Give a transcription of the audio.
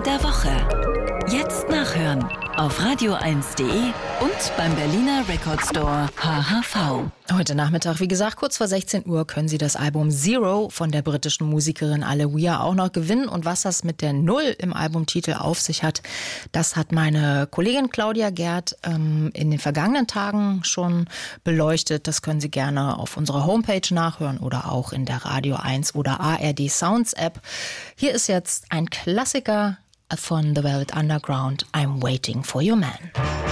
Song der Woche. Jetzt nachhören auf radio1.de und beim Berliner Record Store HHV. Heute Nachmittag, wie gesagt, kurz vor 16 Uhr können Sie das Album Zero von der britischen Musikerin Aleluia auch noch gewinnen. Und was das mit der Null im Albumtitel auf sich hat, das hat meine Kollegin Claudia Gerd in den vergangenen Tagen schon beleuchtet. Das können Sie gerne auf unserer Homepage nachhören oder auch in der Radio 1 oder ARD Sounds App. Hier ist jetzt ein Klassiker von The Velvet Underground, I'm Waiting for Your Man.